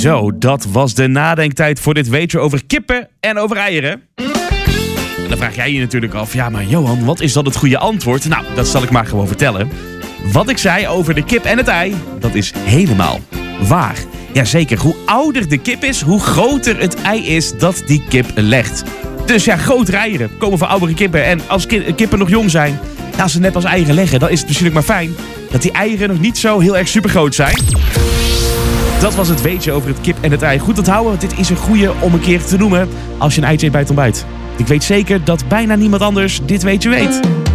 Zo, dat was de nadenktijd voor dit weetje over kippen en over eieren. En dan vraag jij je natuurlijk af, ja maar Johan, wat is dan het goede antwoord? Nou, dat zal ik maar gewoon vertellen. Wat ik zei over de kip en het ei, dat is helemaal waar. Jazeker, hoe ouder de kip is, hoe groter het ei is dat die kip legt. Dus ja, grotere eieren komen van oudere kippen. En als kippen nog jong zijn, als ze net als eieren leggen, dan is het natuurlijk maar fijn dat die eieren nog niet zo heel erg supergroot zijn. Dat was het weetje over het kip en het ei. Goed onthouden, want dit is een goeie om een keer te noemen als je een eitje eet bij het ontbijt. Ik weet zeker dat bijna niemand anders dit weetje weet.